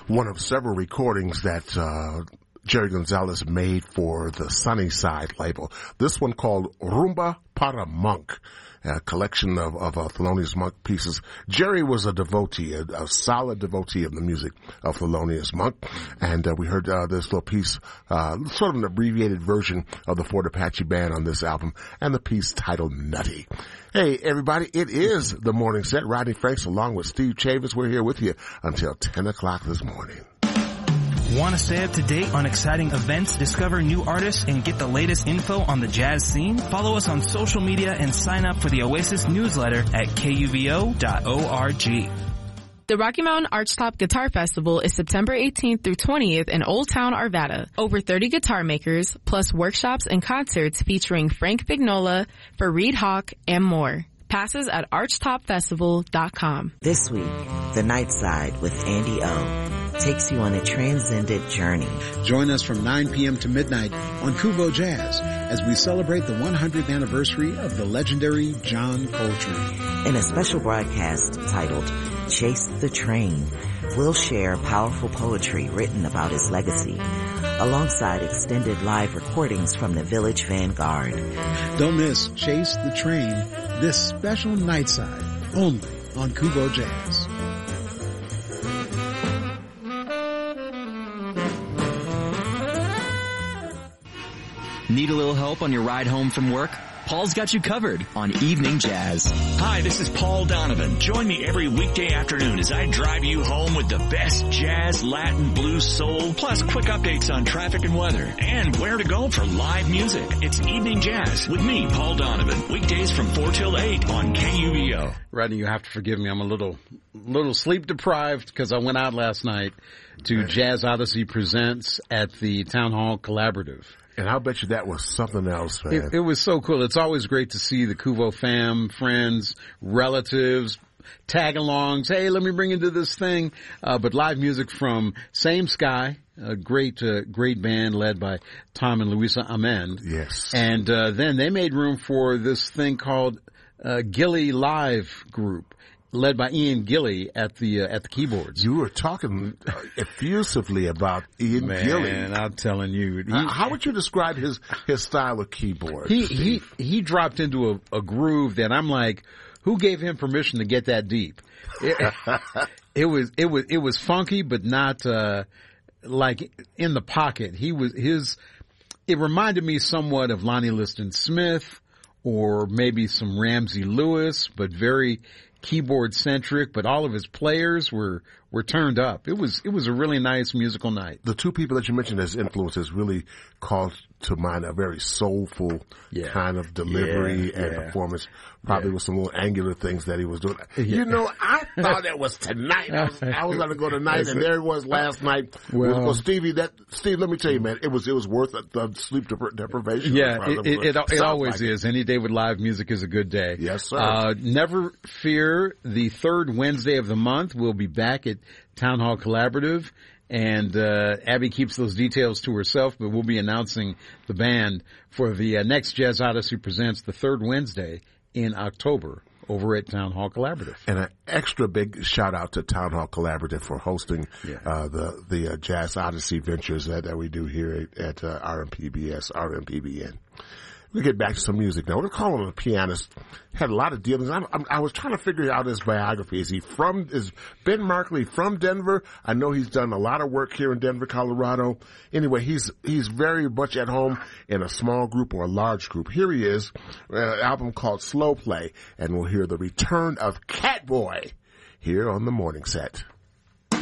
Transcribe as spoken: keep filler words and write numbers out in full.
one of several recordings that uh Jerry Gonzalez made for the Sunnyside label. This one called Rumba para Monk, a collection of, of uh, Thelonious Monk pieces. Jerry was a devotee, a, a solid devotee of the music of Thelonious Monk. And uh, we heard uh, this little piece, uh, sort of an abbreviated version of the Fort Apache Band on this album, and the piece titled Nutty. Hey, everybody, it is the Morning Set. Rodney Franks along with Steve Chavis. We're here with you until ten o'clock this morning. Want to stay up to date on exciting events, discover new artists, and get the latest info on the jazz scene? Follow us on social media and sign up for the Oasis newsletter at K U V O dot org. The Rocky Mountain Archtop Guitar Festival is September eighteenth through twentieth in Old Town, Arvada. Over thirty guitar makers, plus workshops and concerts featuring Frank Vignola, Fareed Hawk, and more. Passes at archtop festival dot com. This week, The Night Side with Andy O takes you on a transcendent journey. Join us from nine p.m. to midnight on Kuvo Jazz as we celebrate the one hundredth anniversary of the legendary John Coltrane. In a special broadcast titled Chase the Train, we'll share powerful poetry written about his legacy, alongside extended live recordings from the Village Vanguard. Don't miss Chase the Train, this special night side, only on Kuvo Jazz. Need a little help on your ride home from work? Paul's got you covered on Evening Jazz. Hi, this is Paul Donovan. Join me every weekday afternoon as I drive you home with the best jazz, Latin, blues, soul, plus quick updates on traffic and weather, and where to go for live music. It's Evening Jazz with me, Paul Donovan. Weekdays from four till eight on K U V O. Rodney, you have to forgive me. I'm a little, little sleep deprived because I went out last night to Jazz Odyssey Presents at the Town Hall Collaborative. And I'll bet you that was something else, man. It, it was so cool. It's always great to see the Kuvo fam, friends, relatives, tag-alongs. Hey, let me bring you to this thing. Uh, but live music from Same Sky, a great, uh, great band led by Tom and Louisa Amend. Yes. And uh, then they made room for this thing called uh, Gilly Live Group, led by Ian Gilly at the uh, at the keyboards. You were talking uh, effusively about Ian Man, Gilly. Man, I'm telling you. He, uh, how would you describe his his style of keyboard? He Steve? he he dropped into a, a groove that I'm like, who gave him permission to get that deep? It, it was it was it was funky, but not uh, like in the pocket. He was his. It reminded me somewhat of Lonnie Liston Smith, or maybe some Ramsey Lewis, but very keyboard centric, but all of his players were were turned up. It was it was a really nice musical night. The two people that you mentioned as influences really called to mind a very soulful yeah. kind of delivery yeah, and yeah. performance, probably yeah. with some little angular things that he was doing. Yeah. You know, I thought it was tonight. I was, I was going to go tonight, and there it was last night. Well, well, Stevie, that Steve, let me tell you, man, it was it was worth the, the sleep depri- deprivation. Yeah, it it, it, it always like is. It. Any day with live music is a good day. Yes, sir. Uh, never fear. The third Wednesday of the month, we'll be back at Town Hall Collaborative. And uh Abby keeps those details to herself, but we'll be announcing the band for the uh, next Jazz Odyssey Presents the third Wednesday in October over at Town Hall Collaborative. And an extra big shout out to Town Hall Collaborative for hosting yeah. uh the the uh, Jazz Odyssey ventures that, that we do here at, at uh, R M P B S, R M P B N. We'll get back to some music now. We're calling him a pianist. Had a lot of dealings. I, I, I was trying to figure out his biography. Is he from, is Ben Markley from Denver? I know he's done a lot of work here in Denver, Colorado. Anyway, he's, he's very much at home in a small group or a large group. Here he is, an album called Slow Play, and we'll hear the return of Catboy here on the Morning Set.